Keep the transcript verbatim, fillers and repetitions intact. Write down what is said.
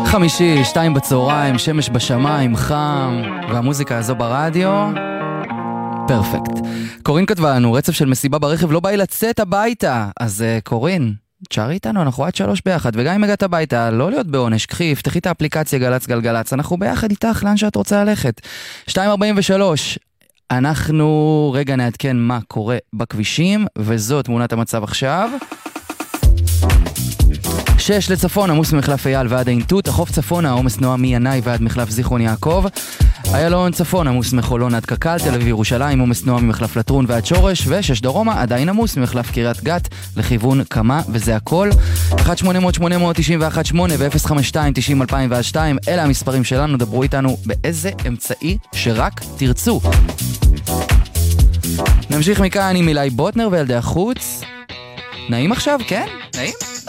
חמישי, שתיים בצהריים, שמש בשמיים, חם, והמוזיקה הזו ברדיו, פרפקט. קורין כתבה לנו, רצף של מסיבה ברכב, לא באי לצאת הביתה. אז uh, קורין, תשארי איתנו, אנחנו עד שלוש ביחד, וגם אם הגעת הביתה, לא להיות בעונש, קחי, פתחי את האפליקציה גלץ גלגלץ, אנחנו ביחד איתך לאן שאת רוצה ללכת. שתיים ארבעים ושלוש, אנחנו רגע נעדכן מה קורה בכבישים, וזו תמונת המצב עכשיו. שש לצפון, עמוס ממחלף אייל ועד האינטוט, החוף צפונה, עומס נועם מינאי ועד מחלף זיכרון יעקב, איילון צפון, עמוס מחולון עד קקל, תל אביב ירושלים, עומס נועם ממחלף לטרון ועד שורש, ושש דרומה, עדיין עמוס ממחלף קריית גת לכיוון קמה, וזה הכל. אחת שמונה אפס אפס שמונה תשע אחת שמונה ו-אפס חמש שתיים תשעים אלפיים ושתיים, אלה המספרים שלנו, דברו איתנו באיזה אמצעי שרק תרצו. נמשיך מכאן עם אילי בוטנר וילדי החוץ. נעים עכשיו, כן? נעים?